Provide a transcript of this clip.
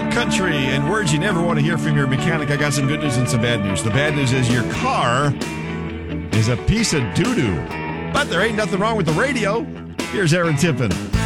country and words you never want to hear from your mechanic. I got some good news and some bad news. The bad news is your car is a piece of doo-doo. But there ain't nothing wrong with the radio. Here's Aaron Tippin.